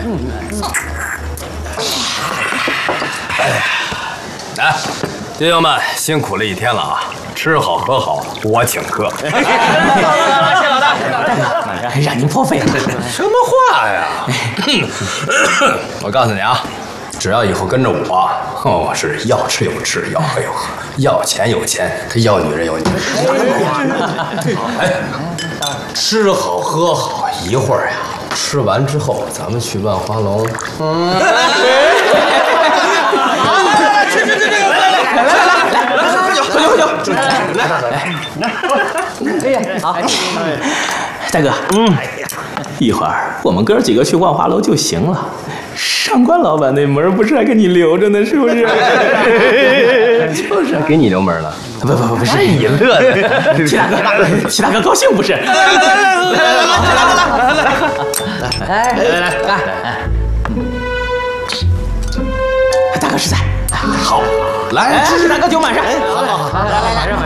来，弟兄们辛苦了一天了啊！吃好喝好，我请客。谢老大，让您破费了。 什么话呀？我告诉你啊，只要以后跟着我，我是要吃有吃，要喝有喝，要钱有钱，要女人有女人。哎，吃好喝好，一会儿呀，吃完之后咱们去万花楼。 喝酒，哎呀，好，大哥，一会儿我们哥几个去万华楼就行了。上官老板那门不是还给你留着呢，是不是？ 就是给你留门了。 不是， 你乐的， 齐大哥高兴不是？来，大哥实在。 好，来， 齐大哥酒满上。好，来。